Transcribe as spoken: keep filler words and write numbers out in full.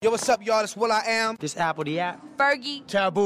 Yo, what's up, y'all? It's Will I Am. This Apple the app. Fergie. Taboo.